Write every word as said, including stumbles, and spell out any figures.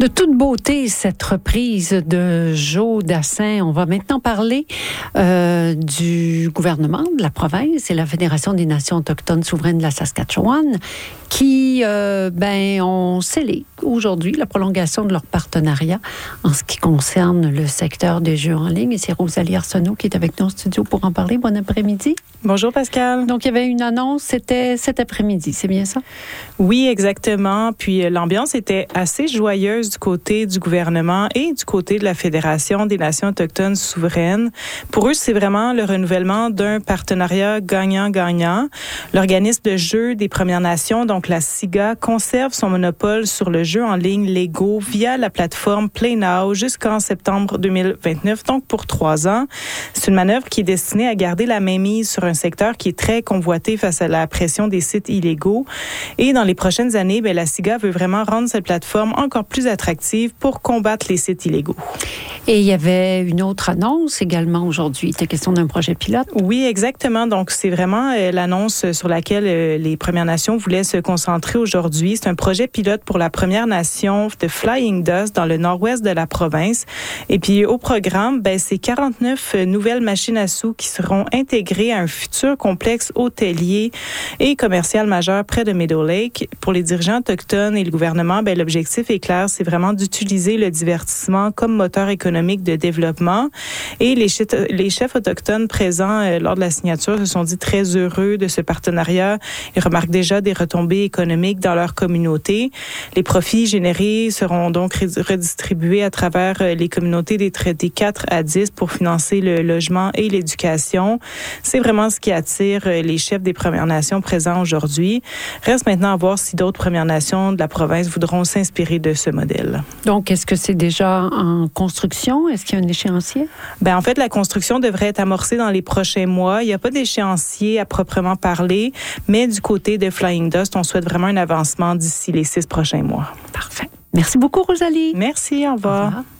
De toute beauté, cette reprise de Joe Dassin. On va maintenant parler euh, du gouvernement de la province et la Fédération des Nations autochtones souveraines de la Saskatchewan qui euh, ben, ont scellé aujourd'hui la prolongation de leur partenariat en ce qui concerne le secteur des jeux en ligne. Et c'est Rosalie Arsenault qui est avec nous au studio pour en parler. Bon après-midi. Bonjour Pascal. Donc, il y avait une annonce, c'était cet après-midi, c'est bien ça? Oui, exactement. Puis l'ambiance était assez joyeuse du côté du gouvernement et du côté de la Fédération des Nations autochtones souveraines. Pour eux, c'est vraiment le renouvellement d'un partenariat gagnant-gagnant. L'organisme de jeu des Premières Nations, donc la SIGA, conserve son monopole sur le jeu en ligne Lego via la plateforme Play Now jusqu'en septembre deux mille vingt-neuf, donc pour trois ans. C'est une manœuvre qui est destinée à garder la mainmise sur un secteur qui est très convoité face à la pression des sites illégaux. Et dans les prochaines années, bien, la SIGA veut vraiment rendre cette plateforme encore plus attractive pour combattre les sites illégaux. Et il y avait une autre annonce également aujourd'hui. C'était question d'un projet pilote. Oui, exactement. Donc, c'est vraiment euh, l'annonce sur laquelle euh, les Premières Nations voulaient se concentrer aujourd'hui. C'est un projet pilote pour la Première Nation de Flying Dust dans le nord-ouest de la province. Et puis, au programme, ben, c'est quarante-neuf nouvelles machines à sous qui seront intégrées à un futur complexe hôtelier et commercial majeur près de Meadow Lake. Pour les dirigeants autochtones et le gouvernement, ben, l'objectif est clair, c'est vraiment d'utiliser le divertissement comme moteur économique de développement. Et les, chefs, les chefs autochtones présents euh, lors de la signature se sont dit très heureux de ce partenariat. Ils remarquent déjà des retombées économiques dans leur communauté. Les profits générés seront donc redistribués à travers euh, les communautés des traités quatre à dix pour financer le logement et l'éducation. C'est vraiment ce qui attire euh, les chefs des Premières Nations présents aujourd'hui. Reste maintenant à voir si d'autres Premières Nations de la province voudront s'inspirer de ce modèle. Donc, est-ce que c'est déjà en construction? Est-ce qu'il y a un échéancier? Ben, en fait, la construction devrait être amorcée dans les prochains mois. Il n'y a pas d'échéancier à proprement parler, mais du côté de Flying Dust, on souhaite vraiment un avancement d'ici les six prochains mois. Parfait. Merci beaucoup, Rosalie. Merci, au revoir. Au revoir.